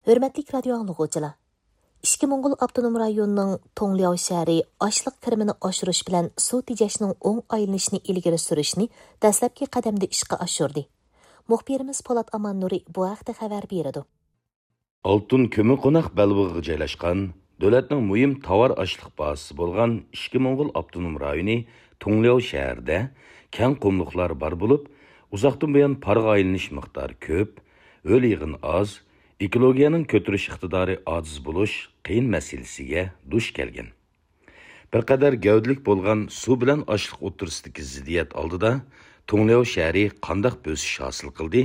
Hörmətlik radio anlıqçılar. İşki Moңғол Abdunum rayonunun Toңliao şəhəri açlıq kirimini aşırış bilən su tejashning oң aylanışını ilgiri sürüşni dastlabki qadamda ishga oshirdi. Muxbirimiz Polat Amannuri bu haqda xabar beradi. Altın kömür qonaq Belbog'iga joylashgan davlatning muhim tovar ashliq bazasi bo'lgan Ishki Moңғol Abdunum rayoni Toңliao shahrida keng qumliqlar bor bo'lib, uzoqdan buyon parga aylanish miqdori ko'p, o'l yig'in oz, ekologiyaning ko'tarish iqtidori ojiz bo'lish qiyin masalasiga duch kelgan. Bir qadar gavdlik bo'lgan suv bilan ashliq o'tirsidagi ziddiyat oldida Toңliao shahri qandoq bo'sish hosil qildi?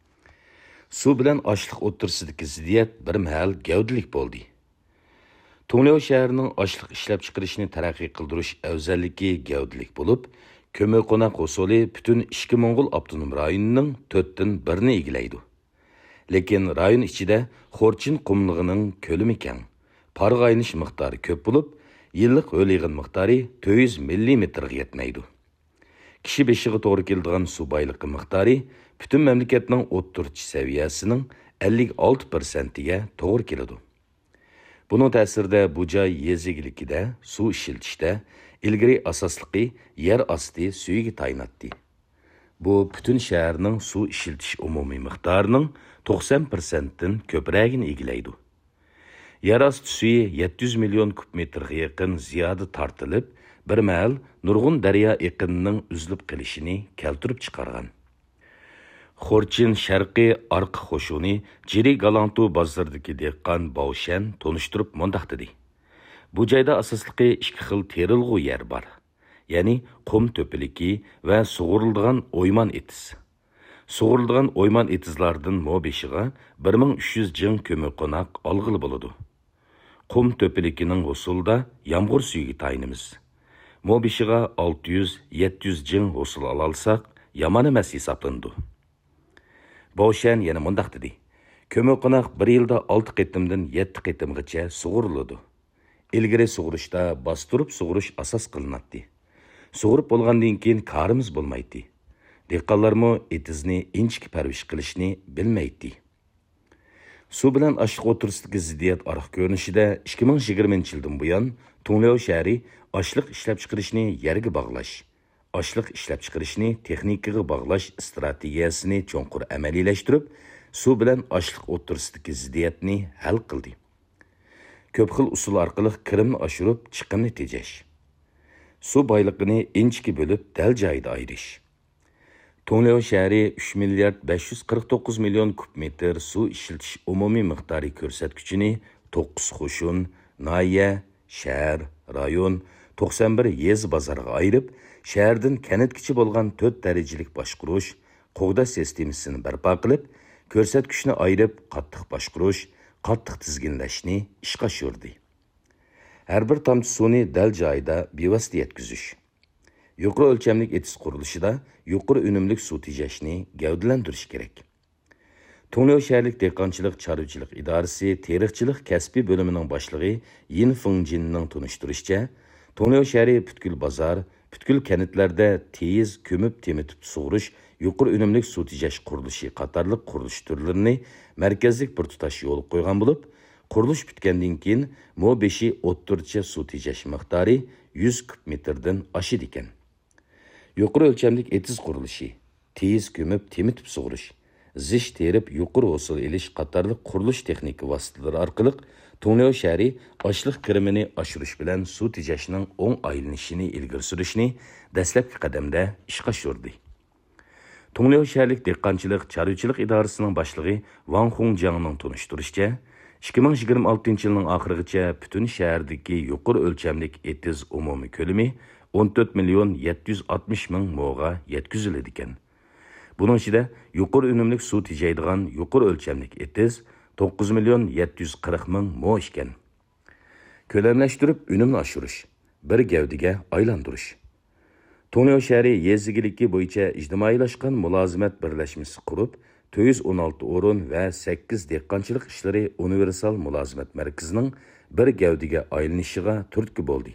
Suv bilan ashliq o'tirsidagi ziddiyat bir mahal gavdlik bo'ldi. Toңliao shahrining ashliq ishlab chiqarishni taraqqiy qildirish afzalligi gavdlik bo'lib, ko'mir qo'naq usuli butun Ishki Moңғol Abdunum rayonining 4dan 1ni egallaydi. Lekin rayon ichida Xorchin qumlig'ining ko'lami keng, parga aylanish miqdori ko'p bo'lib, yillik o'l yig'in miqdori 400 millimetrga yetmaydi. Kishi beshiga to'g'ri keladigan suv boyligi miqdori butun mamlakatning o'ttirchi saviyasining 56%ga to'g'ri keladi. Buning ta'sirida bu joy yezigilikida suv ishlatishda ilgari asosligi yer osti suviga tayinatdi. Bu butun shaharning suv ishiltish umumiy miqdorining 90%dan ko'pragini egallaydi. Yer osti suvi 700 million kub metrga yaqin ziyoda tortilib, bir mahal nurg'un daryo eqinining uzilib qilishini keltirib chiqargan. Xorchin sharqiy arqa qo'shuni Jiri Galantu bozoridagi dehqon Bovshan tonishtirib mundoq dedi. Bu joyda asosligi ikki xil terilg'u yer bor. Ya'ni qum to'piliki va sug'uriladigan o'yman etiz. Sug'uriladigan o'yman etizlardan mobeshiga 1300 jing ko'mir qo'naq olg'ili bo'ladi. Qum to'pilikining usulda yomg'ir suyiga tayinimiz. Mobeshiga 600-700 jing usul olsak, yomon emas hisoblandi. Bovshan yana mundoq dedi. Ko'mir qo'naq bir yilda 6 qitimdan 7 qitimgacha sug'uriladi. Ilgari sug'urishda bostirib sug'urish asos qilinadi. Sug'urib bo'lgandan keyin karimiz bo'lmaydi. Dehqonlarmo etizni inchki parvish qilishni bilmaydi. Suv bilan ashliq o'tirsidagi ziddiyat ariq ko'rinishida 2020-yildan buyon Toңliao shahri ashliq ishlab chiqarishni yerga bog'lash, ashliq ishlab chiqarishni texnikaga bog'lash strategiyasini cho'nqur amaliylashtirib, suv bilan ashliq o'tirsidagi ziddiyatni hal qildi. Ko'p xil usul orqali kirimni oshirib, chiqimni tejash. Suv boyligini inchki bo'lib, dal joyida ayirish. Toңliao shahri 3 milliard 549 million kub metr suv ishiltish umumiy miqdori ko'rsatkichini 9 qo'shun, nahiya, shahar, rayon, 91 yez bozorga ayirib, shahardan kanatgacha bo'lgan 4 darajalik boshqarish, qo'g'dash sistemasini barpo qilib, ko'rsatkichni ayirib, qattiq boshqarish, qattiq tizginlashni ishga oshirdi. Har bir tomchi suvni dal joyida bevosita yetkazish. Yuqori o'lchamlik etiz qurilishida yuqori unumlik suv tejashni gavdalantirish kerak. Toңliao shaharlik dehqonchilik chorvachilik idorasi teriqchilik kasbiy bo'limining boshlig'i Yin Fingjinning tunishtirishicha, Toңliao shahri butkul bozor, butkul kanitlarda tez ko'mib temitib sug'urish, yuqori unumlik suv tejash qurilishi qatorliq qurilish turlarini markazlik bir tutash yo'l qo'ygan bo'lib, qurilish bitgandan keyin mobeshi o'ttircha suv tejash miqdori 100 kub metrdan oshadi ekan. Yuqori o'lchamlik etiz qurilishi, tez ko'mib temitib sug'urish, zish terib yuqori usul elish qatorliq qurilish texnika vositalari orqali Toңliao shahri ashliq kirimini oshirish bilan suv tejashning o'ng aylanishini ilgari surishni dastlabki qadamda ishga oshirdi. Toңliao shaharlik dehqonchilik chorvachilik idorasining boshlig'i Wang Hongjangning tunishtirishicha, 2026-yilning oxirigacha butun shahardagi yuqori o'lchamlik etiz umumiy ko'lami 14 million 760 ming mo'ga yetkaziladi ekan. Buning ichida yuqori unumlik suv tejaydigan yuqori o'lchamlik etiz 9 million 740 ming mo ekan. Ko'lamlashtirib unumni oshirish, bir gavdiga aylantirish. Toңliao shahri yezigiligi bo'yicha ijtimoiylashgan mulozimat birlashmasi qurib, 416 o'rin va 8 dehqonchilik ishlari universal mulozimat markazining bir gavdiga aylanishiga turtki bo'ldi.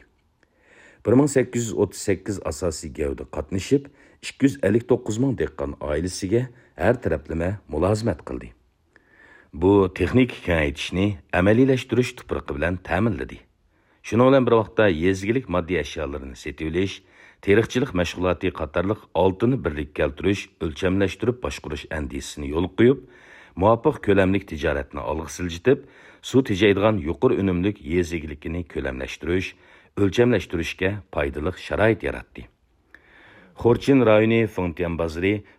1838 asosiy gavda qatnashib, 259 ming dehqon oilasiga har taraflama mulozimat qildi. Bu texnik kengaytishni amaliylashtirish tuprog'i bilan ta'minladi. Shuning bilan bir vaqtda yezgilik moddiy ashyolarni setib olish, teriqchilik mashg'uloti qatorliq oltinni birlik keltirish, o'lchamlashtirib boshqarish andisini yo'l qo'yib, muvofiq ko'lamlik tijoratni olg'a siljitib, suv tejaydigan yuqori unumlik yezgilikini ko'lamlashtirish, o'lchamlashtirishga foydali sharoit yaratdi. Xorchin rayoni Fengtian bozori